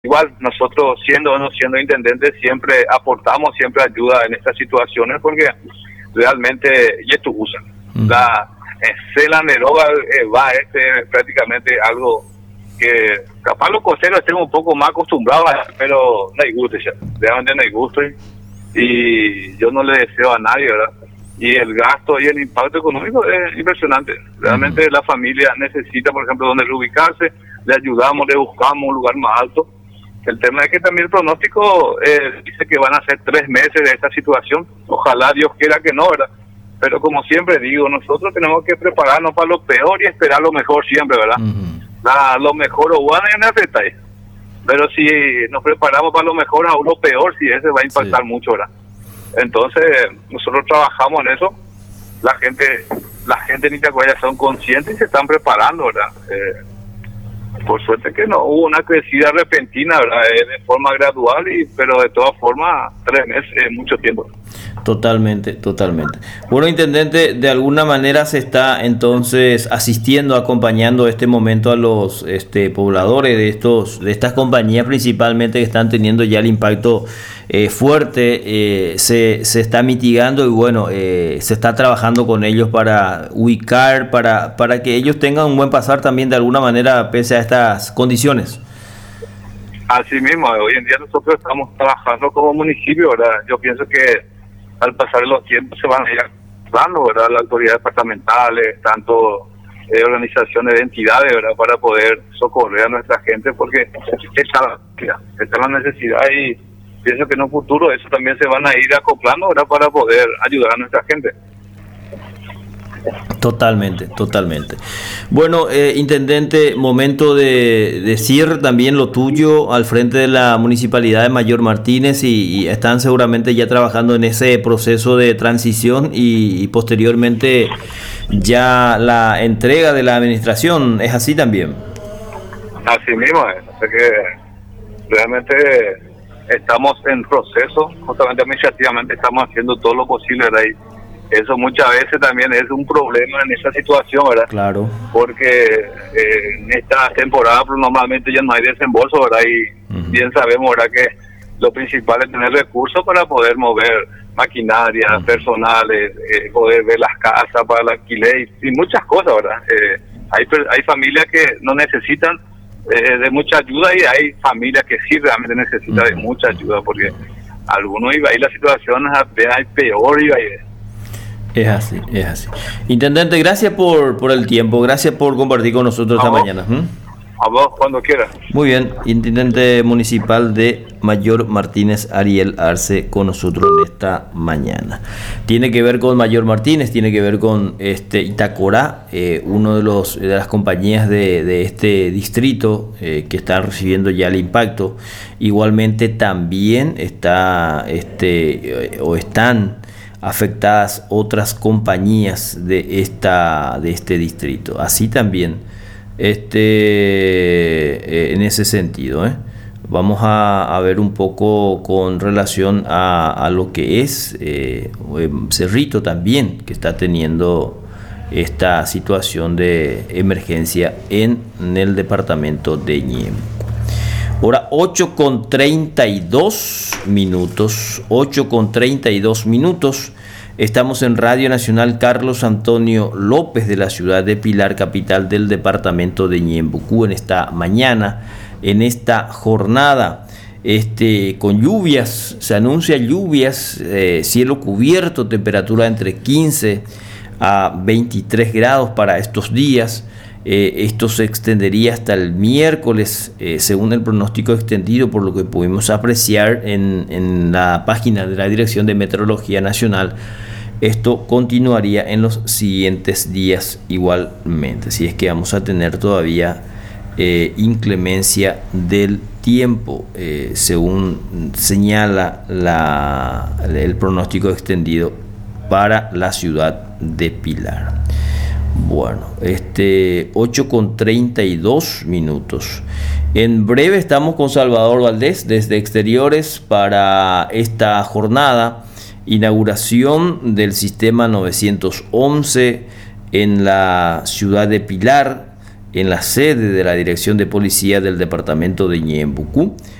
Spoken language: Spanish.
igual nosotros siendo o no siendo intendentes siempre aportamos siempre ayuda en estas situaciones porque realmente y esto usan la Cela Neroga va prácticamente algo que capaz los costeros estén un poco más acostumbrados pero no hay gusto ya, realmente no hay gusto y yo no le deseo a nadie, ¿verdad? Y el gasto y el impacto económico es impresionante. Realmente la familia necesita, por ejemplo, donde reubicarse, le ayudamos, le buscamos un lugar más alto. El tema es que también el pronóstico dice que van a ser 3 meses de esta situación. Ojalá Dios quiera que no, ¿verdad? Pero como siempre digo, nosotros tenemos que prepararnos para lo peor y esperar lo mejor siempre, ¿verdad? Lo mejor o bueno en el detalle. Pero si nos preparamos para lo mejor, aún lo peor, si ese va a impactar mucho, ¿verdad? Entonces, nosotros trabajamos en eso. La gente en Itacuaya son conscientes y se están preparando, ¿verdad? Por suerte que no hubo una crecida repentina, ¿verdad? De forma gradual, pero de todas formas, 3 meses es mucho tiempo. Totalmente. Bueno, intendente, de alguna manera se está entonces asistiendo, acompañando este momento a los pobladores de estas compañías principalmente que están teniendo ya el impacto fuerte, se está mitigando y bueno, se está trabajando con ellos para ubicar, para que ellos tengan un buen pasar también de alguna manera pese a estas condiciones. Así mismo, hoy en día nosotros estamos trabajando como municipio, ¿verdad? Yo pienso que al pasar los tiempos se van a ir dando, ¿verdad? Las autoridades departamentales, tanto organizaciones de entidades, ¿verdad? Para poder socorrer a nuestra gente, porque está la necesidad y pienso que en un futuro eso también se van a ir acoplando, ¿verdad? Para poder ayudar a nuestra gente. Totalmente. Bueno, intendente, momento de cierre también lo tuyo al frente de la Municipalidad de Mayor Martínez y están seguramente ya trabajando en ese proceso de transición y posteriormente ya la entrega de la administración, ¿es así también? Así mismo, o sea que realmente estamos en proceso, justamente administrativamente estamos haciendo todo lo posible, ¿verdad? Eso muchas veces también es un problema en esa situación, ¿verdad? Claro. Porque en esta temporada pues, normalmente ya no hay desembolso, ¿verdad? Y bien sabemos, ¿verdad? Que lo principal es tener recursos para poder mover maquinaria, personales, poder ver las casas para el alquiler y muchas cosas, ¿verdad? Hay familias que no necesitan de mucha ayuda y hay familias que sí realmente necesitan de mucha ayuda porque algunos iba ahí la situación apenas peor iba ahí. Es así. Intendente, gracias por el tiempo, gracias por compartir con nosotros esta mañana. A vos, cuando quieras. Muy bien, intendente municipal de Mayor Martínez, Ariel Arce, con nosotros en esta mañana. Tiene que ver con Mayor Martínez, tiene que ver con Itacorá, uno de las compañías de este distrito que está recibiendo ya el impacto. Igualmente también están afectadas otras compañías de este distrito. Así también en ese sentido, vamos a ver un poco con relación a lo que es Cerrito también, que está teniendo esta situación de emergencia en el departamento de Ñemby. Ahora 8:32 minutos. Estamos en Radio Nacional Carlos Antonio López de la ciudad de Pilar, capital del departamento de Ñembucú, en esta mañana, en esta jornada. Con lluvias, se anuncia lluvias, cielo cubierto, temperatura entre 15 a 23 grados para estos días. Esto se extendería hasta el miércoles, según el pronóstico extendido, por lo que pudimos apreciar en la página de la Dirección de Meteorología Nacional. Esto continuaría en los siguientes días igualmente, si es que vamos a tener todavía inclemencia del tiempo, según señala el pronóstico extendido para la ciudad de Pilar. Bueno, 8:32 minutos. En breve estamos con Salvador Valdés desde Exteriores para esta jornada. Inauguración del sistema 911 en la ciudad de Pilar. en la sede de la Dirección de Policía del departamento de Ñembucú,